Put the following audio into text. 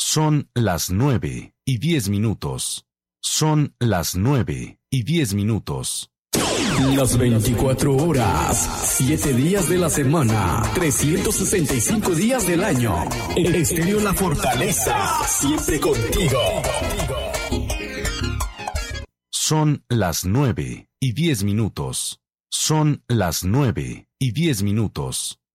Son las 9:10. Son las 9:10. Las 24 horas, 7 días de la semana, 365 días del año. Estéreo La Fortaleza, siempre contigo. Son las 9:10. Son las 9:10.